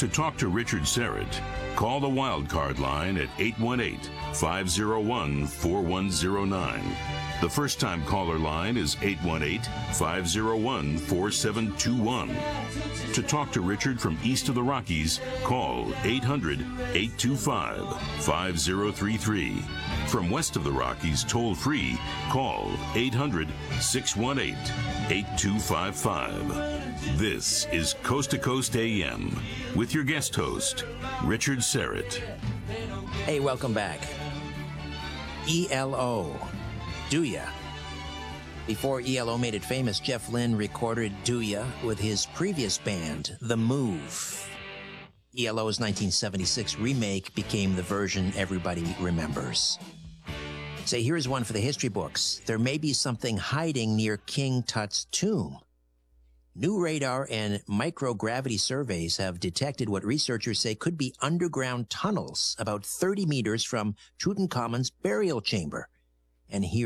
To talk to Richard Serrett, call the Wildcard line at 818-501-4109. The first-time caller line is 818-501-4721. To talk to Richard from east of the Rockies, call 800-825-5033. From west of the Rockies, toll-free, call 800-618-8255. This is Coast to Coast AM with your guest host, Richard Serrett. Hey, welcome back. ELO. Do Ya? Before ELO made it famous, Jeff Lynne recorded Do Ya with his previous band, The Move. ELO's 1976 remake became the version everybody remembers. Say, here's one for the history books. There may be something hiding near King Tut's tomb. New radar and microgravity surveys have detected what researchers say could be underground tunnels about 30 meters from Tutankhamun's burial chamber. And here